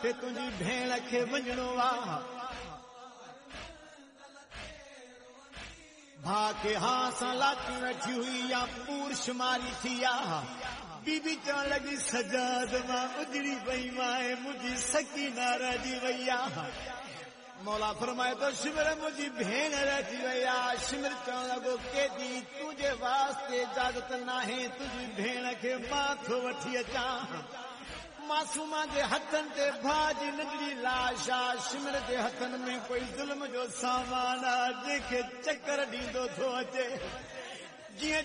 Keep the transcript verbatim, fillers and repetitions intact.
ते तुझी भेण खे वञणो आ भा के हाँ सां लाती वेठी हुई या पूर शुमारी थी आ बीबी चवण लगी सजाद मां उजड़ी पई माए मुझी सकीना रहिजी वई आ मौला फरमाए तो शिमर मुझी भेण रहिजी वई आ शिमर चवण लॻो केदी तुझे वास्ते इजाज़त नाहे तुझी भेण खे मां थो वठी अचां मासूमा जे हथन ते भाउ जी नंढड़ी लाश आ शिमर जे हथन में कोई ज़ुल्म जो सामान आ जंहिंखे चकर ॾींदो थो अचे जीअं